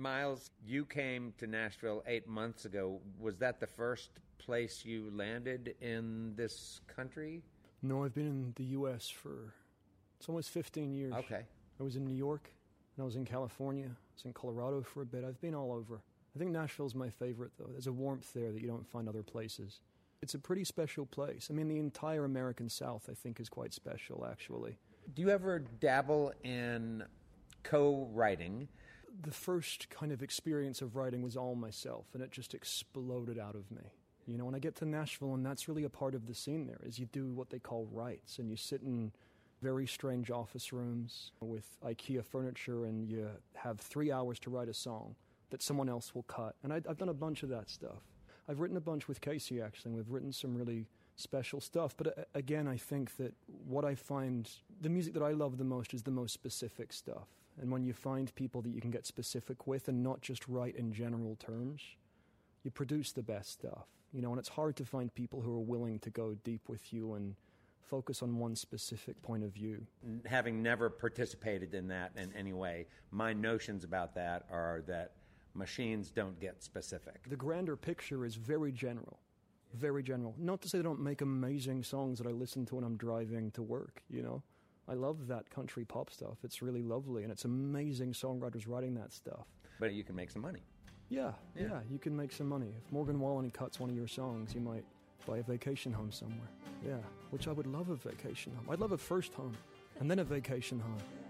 Miles, you came to Nashville 8 months ago. Was that the first place you landed in this country? No, I've been in the U.S. for it's almost 15 years. Okay. I was in New York, and I was in California. I was in Colorado for a bit. I've been all over. I think Nashville's my favorite, though. There's a warmth there that you don't find other places. It's a pretty special place. I mean, the entire American South, I think, is quite special, actually. Do you ever dabble in co-writing? The first kind of experience of writing was all myself, and it just exploded out of me. You know, when I get to Nashville, and that's really a part of the scene there, is you do what they call writes, and you sit in very strange office rooms with IKEA furniture, and you have 3 hours to write a song that someone else will cut. And I've done a bunch of that stuff. I've written a bunch with Casey, actually, and we've written some really special stuff. But again, I think that what I find, the music that I love the most is the most specific stuff. And when you find people that you can get specific with and not just write in general terms, you produce the best stuff. You know, and it's hard to find people who are willing to go deep with you and focus on one specific point of view. Having never participated in that in any way, my notions about that are that machines don't get specific. The grander picture is very general. Very general. Not to say they don't make amazing songs that I listen to when I'm driving to work, you know. I love that country pop stuff. It's really lovely, and it's amazing songwriters writing that stuff. But you can make some money. Yeah, you can make some money. If Morgan Wallen cuts one of your songs, you might buy a vacation home somewhere. Yeah, which I would love a vacation home. I'd love a first home, and then a vacation home.